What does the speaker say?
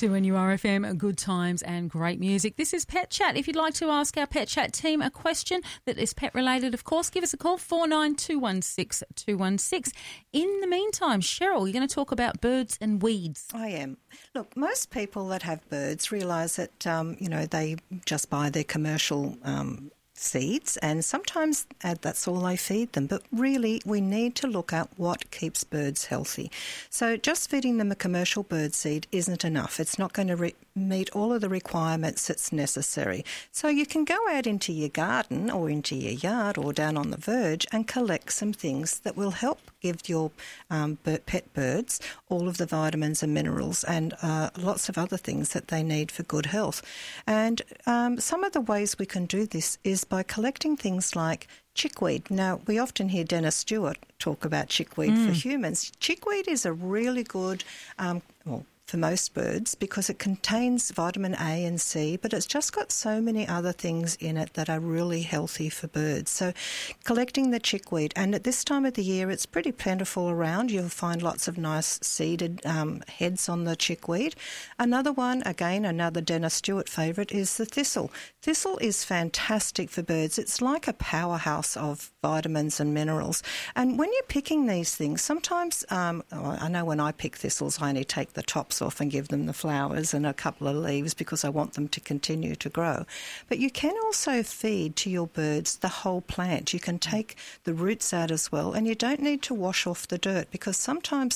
2NURFM, good times and great music. This is Pet Chat. If you'd like to ask our Pet Chat team a question that is pet related, of course, give us a call, 49216216. In the meantime, Cheryl, you're going to talk about birds and weeds. I am. Look, most people that have birds realise that, they just buy their commercial seeds, and sometimes that's all they feed them. But really, we need to look at what keeps birds healthy. So just feeding them a commercial bird seed isn't enough. It's not going to meet all of the requirements that's necessary. So you can go out into your garden or into your yard or down on the verge and collect some things that will help give your pet birds all of the vitamins and minerals and lots of other things that they need for good health. And some of the ways we can do this is by collecting things like chickweed. Now, we often hear Dennis Stewart talk about chickweed for humans. Chickweed is a really good, for most birds, because it contains vitamin A and C, but it's just got so many other things in it that are really healthy for birds. So collecting the chickweed, and at this time of the year it's pretty plentiful around. You'll find lots of nice seeded heads on the chickweed. Another one, again, another Dennis Stewart favourite, is the thistle. Thistle is fantastic for birds. It's like a powerhouse of vitamins and minerals. And when you're picking these things, sometimes, I know when I pick thistles, I only take the tops off and give them the flowers and a couple of leaves because I want them to continue to grow. But you can also feed to your birds the whole plant. You can take the roots out as well, and you don't need to wash off the dirt, because sometimes